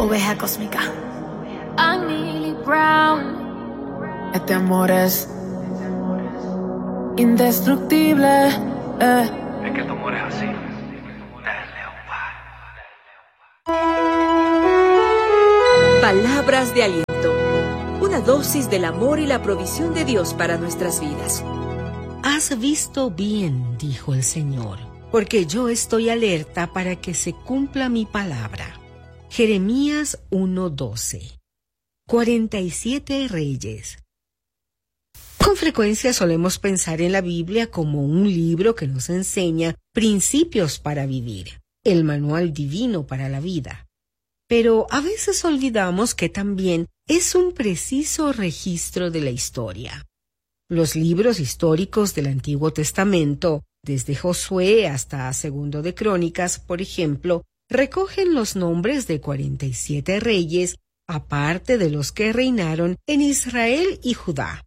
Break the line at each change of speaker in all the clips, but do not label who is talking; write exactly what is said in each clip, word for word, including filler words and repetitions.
Oveja cósmica.
I'm Millie Brown.
Este amor es indestructible. Eh.
Es que tu amor es así.
Palabras de aliento. Una dosis del amor y la provisión de Dios para nuestras vidas.
Has visto bien, dijo el Señor, porque yo estoy alerta para que se cumpla mi palabra. Jeremías uno doce. cuarenta y siete reyes. Con frecuencia solemos pensar en la Biblia como un libro que nos enseña principios para vivir, el manual divino para la vida. Pero a veces olvidamos que también es un preciso registro de la historia. Los libros históricos del Antiguo Testamento, desde Josué hasta Segundo de Crónicas, por ejemplo, recogen los nombres de cuarenta y siete reyes, aparte de los que reinaron en Israel y Judá.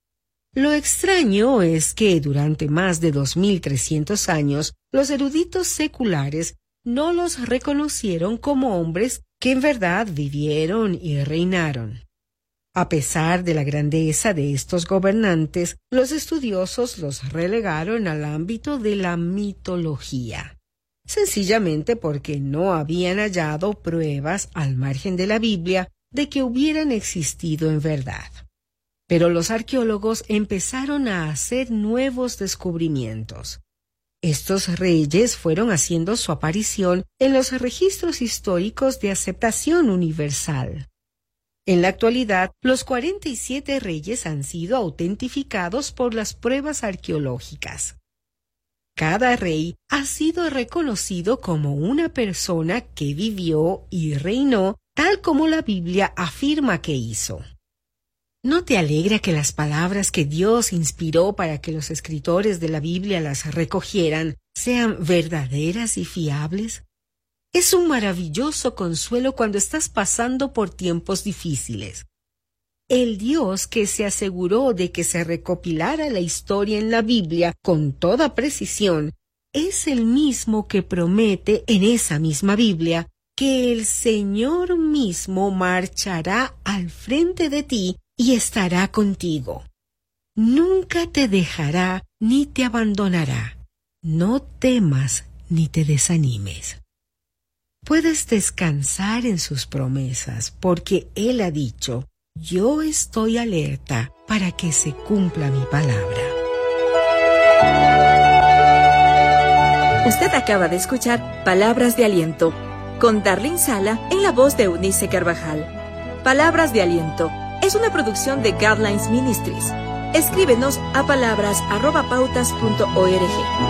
Lo extraño es que durante más de dos mil trescientos años, los eruditos seculares no los reconocieron como hombres que en verdad vivieron y reinaron. A pesar de la grandeza de estos gobernantes, los estudiosos los relegaron al ámbito de la mitología, sencillamente porque no habían hallado pruebas al margen de la Biblia de que hubieran existido en verdad. Pero los arqueólogos empezaron a hacer nuevos descubrimientos. Estos reyes fueron haciendo su aparición en los registros históricos de aceptación universal. En la actualidad, los cuarenta y siete reyes han sido autentificados por las pruebas arqueológicas. Cada rey ha sido reconocido como una persona que vivió y reinó tal como la Biblia afirma que hizo. ¿No te alegra que las palabras que Dios inspiró para que los escritores de la Biblia las recogieran sean verdaderas y fiables? Es un maravilloso consuelo cuando estás pasando por tiempos difíciles. El Dios que se aseguró de que se recopilara la historia en la Biblia con toda precisión es el mismo que promete en esa misma Biblia que el Señor mismo marchará al frente de ti y estará contigo. Nunca te dejará ni te abandonará. No temas ni te desanimes. Puedes descansar en sus promesas, porque Él ha dicho, yo estoy alerta para que se cumpla mi palabra.
Usted acaba de escuchar Palabras de Aliento, con Darlene Sala en la voz de Eunice Carvajal. Palabras de Aliento es una producción de Guidelines Ministries. Escríbenos a palabras arroba pautas punto org.